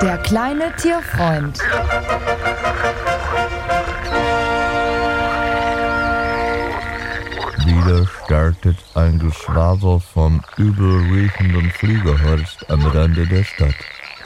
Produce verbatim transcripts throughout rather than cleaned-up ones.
Der kleine Tierfreund. Wieder startet ein Geschwader vom übel riechenden Fliegerhorst am Rande der Stadt.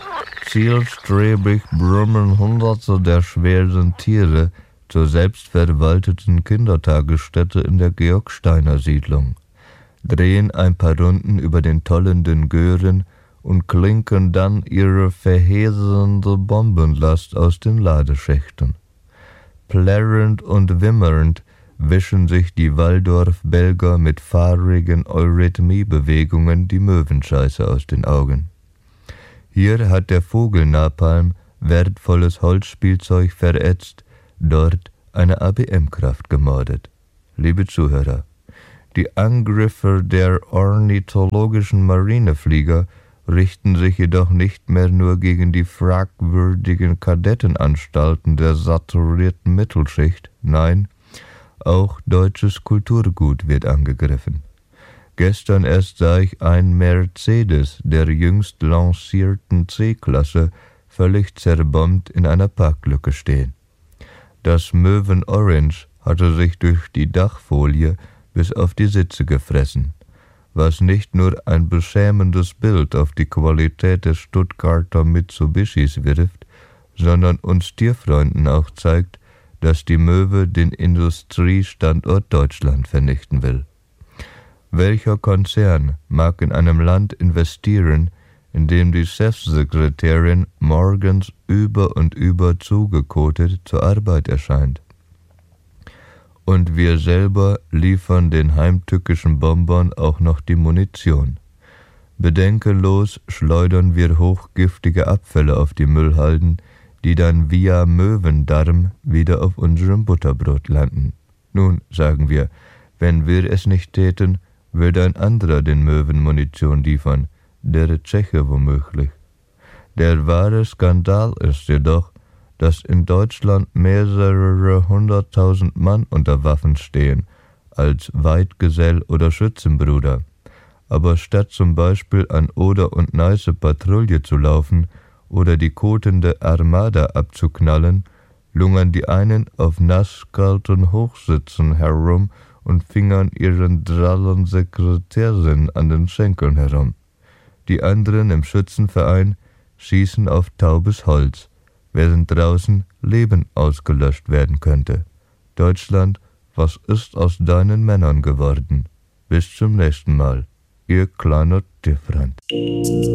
Zielstrebig brummen Hunderte der schweren Tiere zur selbstverwalteten Kindertagesstätte in der Georg-Steiner-Siedlung, drehen ein paar Runden über den tollenden Göhren und klinken dann ihre verheerende Bombenlast aus den Ladeschächten. Plärrend und wimmernd wischen sich die Waldorf-Belger mit fahrigen Eurythmiebewegungen die Möwenscheiße aus den Augen. Hier hat der Vogelnapalm wertvolles Holzspielzeug verätzt, dort eine A B M-Kraft gemordet. Liebe Zuhörer, die Angriffe der ornithologischen Marineflieger richten sich jedoch nicht mehr nur gegen die fragwürdigen Kadettenanstalten der saturierten Mittelschicht, nein, auch deutsches Kulturgut wird angegriffen. Gestern erst sah ich ein Mercedes der jüngst lancierten C-Klasse völlig zerbombt in einer Parklücke stehen. Das Möwen Orange hatte sich durch die Dachfolie bis auf die Sitze gefressen, was nicht nur ein beschämendes Bild auf die Qualität des Stuttgarter Mitsubishis wirft, sondern uns Tierfreunden auch zeigt, dass die Möwe den Industriestandort Deutschland vernichten will. Welcher Konzern mag in einem Land investieren, in dem die Chefsekretärin morgens über und über zugekotet zur Arbeit erscheint? Und wir selber liefern den heimtückischen Bombern auch noch die Munition. Bedenkenlos schleudern wir hochgiftige Abfälle auf die Müllhalden, die dann via Möwendarm wieder auf unserem Butterbrot landen. Nun, sagen wir, wenn wir es nicht täten, würde ein anderer den Möwen Munition liefern, der Tscheche womöglich. Der wahre Skandal ist jedoch, dass in Deutschland mehrere hunderttausend Mann unter Waffen stehen, als Weidgesell oder Schützenbruder. Aber statt zum Beispiel an Oder und Neiße Patrouille zu laufen oder die kotende Armada abzuknallen, lungern die einen auf nasskalten Hochsitzen herum und fingern ihren drallen Sekretärin an den Schenkeln herum. Die anderen im Schützenverein schießen auf taubes Holz, während draußen Leben ausgelöscht werden könnte. Deutschland, was ist aus deinen Männern geworden? Bis zum nächsten Mal, ihr kleiner Tierfreund.